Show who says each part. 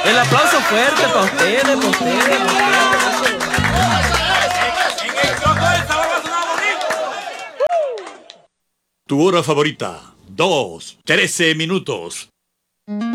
Speaker 1: El aplauso fuerte para ustedes, para ustedes.
Speaker 2: Tu hora favorita, 2:13.